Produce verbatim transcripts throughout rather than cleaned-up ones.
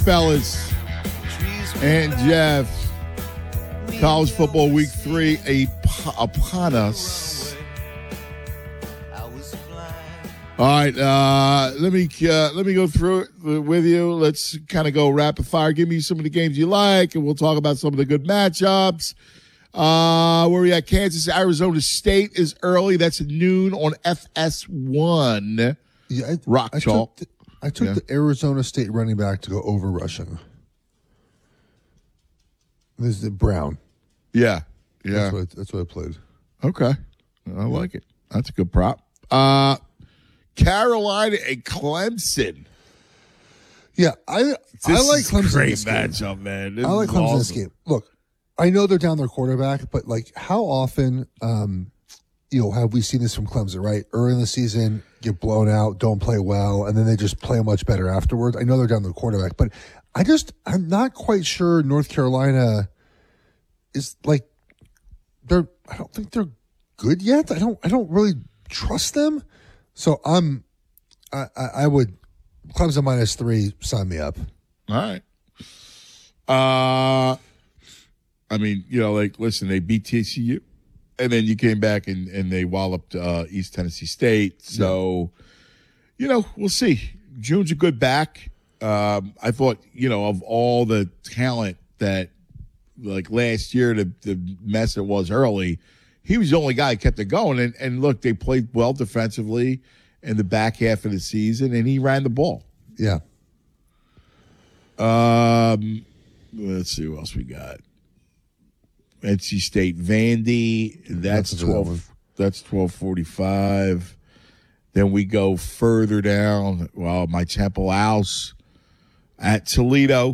fellas and Jeff. College football week three upon us. All right, uh, let me uh, let me go through it with you. Let's kind of go rapid fire. Give me some of the games you like, and we'll talk about some of the good matchups. Uh, where we at? Kansas, Arizona State is early. That's noon on F S one. Yeah, I, Rock I chalk. Took the, I took yeah. the Arizona State running back to go over rushing. This is the Brown. Yeah, yeah. That's what, that's what I played. Okay, I like it. That's a good prop. Uh, Carolina and Clemson. Yeah, I This I like is Clemson. Great this game. matchup, man. This I like is Clemson awesome. this game. Look, I know they're down their quarterback, but like, how often, um, you know, have we seen this from Clemson? Right, early in the season, get blown out, don't play well, and then they just play much better afterwards. I know they're down their quarterback, but I just I'm not quite sure North Carolina is like they're. I don't think they're good yet. I don't. I don't really trust them. So I'm. I, I, I would Clemson minus three. Sign me up. All right. Uh, I mean, you know, like, listen, they beat T C U, and then you came back and, and they walloped uh, East Tennessee State. So, yeah. you know, we'll see. June's a good back. Um, I thought, you know, of all the talent that, like, last year, the, the mess it was early, he was the only guy who kept it going. And, and look, they played well defensively in the back half of the season, and he ran the ball. Yeah. Um, let's see what else we got. N C State Vandy. That's, that's twelve. That that's twelve forty-five. Then we go further down. Well, my Temple House at Toledo.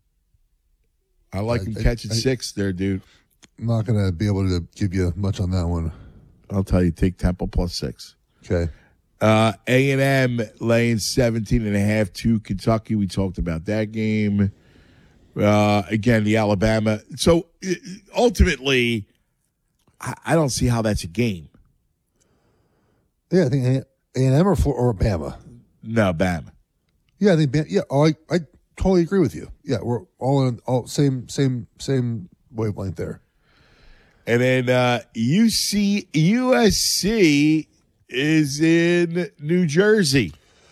I like I, him I, catching I, six there, dude. I'm not going to be able to give you much on that one. I'll tell you, take Temple plus six. Okay. Uh, A and M laying seventeen and a half to Kentucky. We talked about that game. Uh, again, the Alabama. So ultimately, I, I don't see how that's a game. Yeah, I think A and M or, or Bama. No, Bama. Yeah, I think Bama. Yeah, oh, I I totally agree with you. Yeah, we're all in all same same same wavelength there. And then uh, U C U S C is in New Jersey.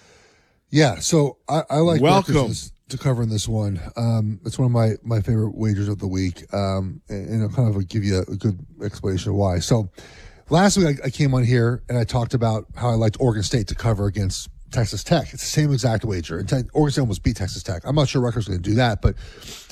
Yeah, so I, I like Welcome to cover in this one. Um, it's one of my, my favorite wagers of the week, um, and, and I'll kind of give you a, a good explanation of why. So last week I, I came on here and I talked about how I liked Oregon State to cover against Texas Tech. It's the same exact wager. And te- Oregon State almost beat Texas Tech. I'm not sure Rutgers is going to do that, but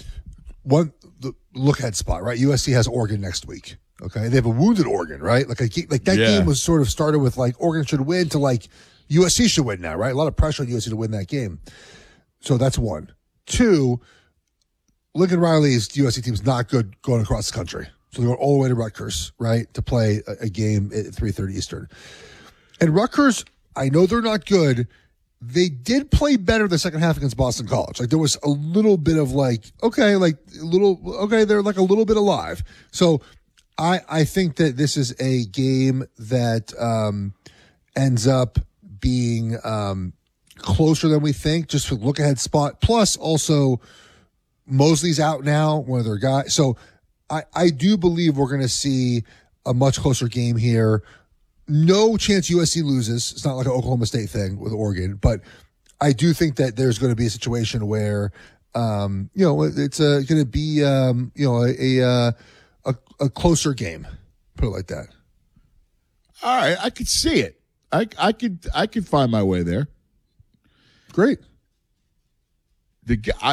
one the look ahead spot, right? U S C has Oregon next week. Okay, they have a wounded Oregon, right? Like, a, like that yeah. game was sort of started with like Oregon should win to like U S C should win now, right? A lot of pressure on U S C to win that game. So that's one. Two, Lincoln Riley's U S C team's not good going across the country. So they're going all the way to Rutgers, right, to play a, a game at three thirty Eastern. And Rutgers, I know they're not good. They did play better the second half against Boston College. Like, there was a little bit of like, okay, like a little, okay, they're like a little bit alive. So I, I think that this is a game that um, ends up being um, closer than we think, just for look ahead spot. Plus, also, Mosley's out now, one of their guys. So I, I do believe we're going to see a much closer game here. No chance U S C loses. It's not like an Oklahoma State thing with Oregon, but I do think that there's going to be a situation where, um, you know, it's uh, going to be, um, you know, a, a, a, a closer game. Put it like that. All right, I could see it. I, I could I could find my way there. Great. The I,